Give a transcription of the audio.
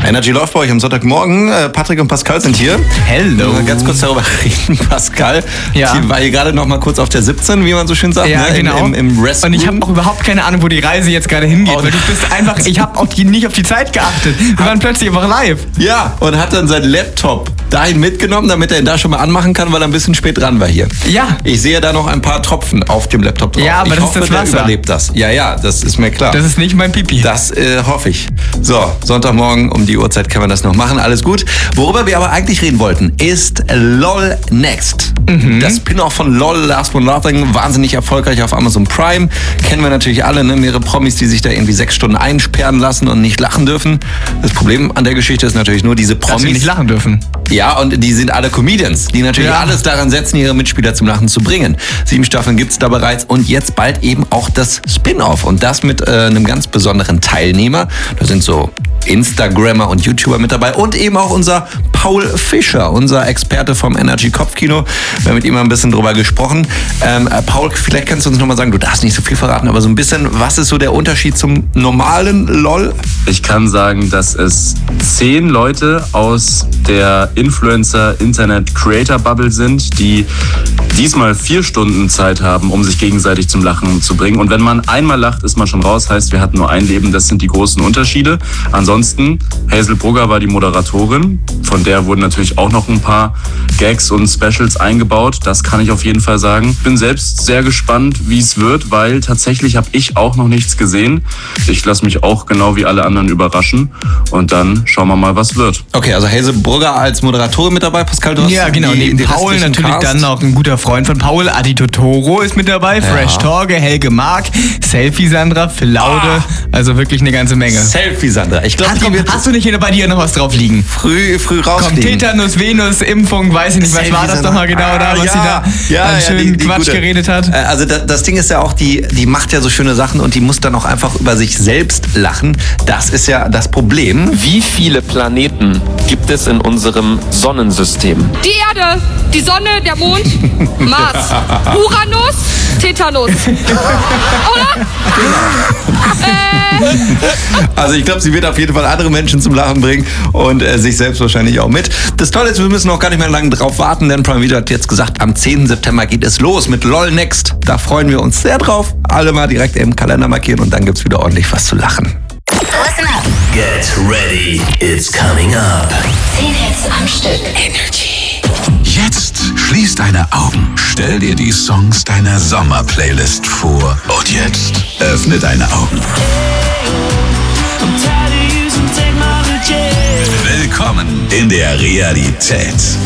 Energy läuft bei euch am Sonntagmorgen. Patrick und Pascal sind hier. Hello. Ganz kurz darüber reden, Pascal. Ja. Die war hier gerade noch mal kurz auf der 17, wie man so schön sagt. Ja, ne? genau. Im Restroom. Und ich habe auch überhaupt keine Ahnung, wo die Reise jetzt gerade hingeht. Weil du bist einfach, ich habe auch nicht auf die Zeit geachtet. Wir waren plötzlich einfach live. Ja, und hat dann seinen Laptop dahin mitgenommen, damit er ihn da schon mal anmachen kann, weil er ein bisschen spät dran war hier. Ja. Ich sehe da noch ein paar Tropfen auf dem Laptop drauf. Ja, aber ich das hoffe, ist das der Wasser. überlebt das. Ja, das ist mir klar. Das ist nicht mein Pipi. Das hoffe ich. So, Sonntagmorgen um die Uhrzeit können wir das noch machen. Alles gut. Worüber wir aber eigentlich reden wollten, ist LOL Next. Das Spin-off von LOL, Last One Laughing, wahnsinnig erfolgreich auf Amazon Prime. Kennen wir natürlich alle, ne? Mehrere Promis, die sich da irgendwie 6 Stunden einsperren lassen und nicht lachen dürfen. Das Problem an der Geschichte ist natürlich nur diese Promis. Dass wir nicht lachen dürfen. Ja, und die sind alle Comedians, die natürlich alles daran setzen, ihre Mitspieler zum Lachen zu bringen. 7 Staffeln gibt's da bereits und jetzt bald eben auch das Spin-off. Und das mit einem ganz besonderen Teilnehmer. Da sind so Instagrammer und YouTuber mit dabei und eben auch unser Paul Fischer, unser Experte vom Energy Kopfkino. Wir haben mit ihm mal ein bisschen drüber gesprochen. Paul, vielleicht kannst du uns nochmal sagen, du darfst nicht so viel verraten, aber so ein bisschen, was ist so der Unterschied zum normalen LOL? Ich kann sagen, dass es 10 Leute aus der Influencer-Internet-Creator-Bubble sind, die diesmal 4 Stunden Zeit haben, um sich gegenseitig zum Lachen zu bringen. Und wenn man einmal lacht, ist man schon raus. Heißt, wir hatten nur ein Leben. Das sind die großen Unterschiede. Ansonsten, Hazel Brugger war die Moderatorin. Von der wurden natürlich auch noch ein paar Gags und Specials eingebaut. Das kann ich auf jeden Fall sagen. Bin selbst sehr gespannt, wie es wird, weil tatsächlich habe ich auch noch nichts gesehen. Ich lasse mich auch genau wie alle anderen überraschen. Und dann schauen wir mal, was wird. Okay, also Hazel Brugger als Moderatorin mit dabei. Pascal, du hast Ja, genau. Neben Paul natürlich Cast. Dann noch ein guter Freund von Paul, Adi Totoro ist mit dabei, Fresh Torge, Helge Mark, Selfie Sandra, Phil Laude, also wirklich eine ganze Menge. Selfie Sandra. Ich glaube, hast du nicht bei dir noch was drauf liegen? Früh rausfliegen. Komm, Tetanus, Venus, Impfung, weiß ich nicht, was war das nochmal genau da, was sie da schön die Quatsch geredet hat? Also das Ding ist ja auch, die macht ja so schöne Sachen und die muss dann auch einfach über sich selbst lachen. Das ist ja das Problem. Wie viele Planeten gibt es in unserem Sonnensystem? Die Erde, die Sonne, der Mond, Mars, Uranus, Tetanus. Oder? Also ich glaube, sie wird auf jeden Fall andere Menschen zum Lachen bringen und sich selbst wahrscheinlich auch mit. Das Tolle ist, wir müssen auch gar nicht mehr lange drauf warten, denn Prime Video hat jetzt gesagt, am 10. September geht es los mit LOL Next. Da freuen wir uns sehr drauf. Alle mal direkt im Kalender markieren und dann gibt's wieder ordentlich was zu lachen. Listen up. Get ready, it's coming up. 10 Hits am Stück. Energy. Jetzt schließ deine Augen. Stell dir die Songs deiner Sommerplaylist vor. Und jetzt öffne deine Augen. Willkommen in der Realität.